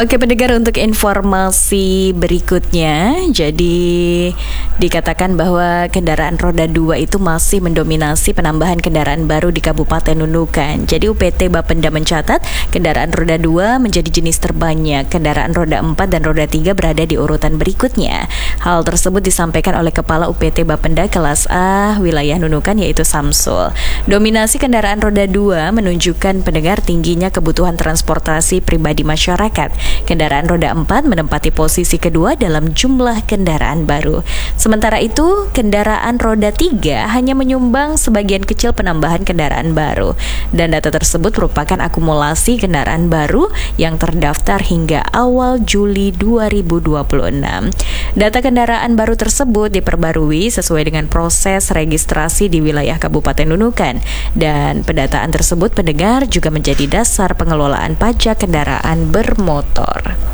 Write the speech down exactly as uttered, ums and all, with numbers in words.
Oke pendengar, untuk informasi berikutnya, jadi dikatakan bahwa kendaraan roda dua itu masih mendominasi penambahan kendaraan baru di Kabupaten Nunukan. Jadi U P T Bapenda mencatat kendaraan roda dua menjadi jenis terbanyak, kendaraan roda empat dan roda tiga berada di urutan berikutnya. Hal tersebut disampaikan oleh Kepala U P T Bapenda kelas A wilayah Nunukan yaitu Samsul. Dominasi kendaraan roda dua menunjukkan pendengar tingginya kebutuhan transportasi pribadi masyarakat. Kendaraan roda empat menempati posisi kedua dalam jumlah kendaraan baru. Sementara itu, kendaraan roda tiga hanya menyumbang sebagian kecil penambahan kendaraan baru. Dan data tersebut merupakan akumulasi kendaraan baru yang terdaftar hingga awal Juli dua ribu dua puluh enam. Data kendaraan baru tersebut diperbarui sesuai dengan proses registrasi di wilayah Kabupaten Nunukan. Dan pendataan tersebut pendengar juga menjadi dasar pengelolaan pajak kendaraan bermotor.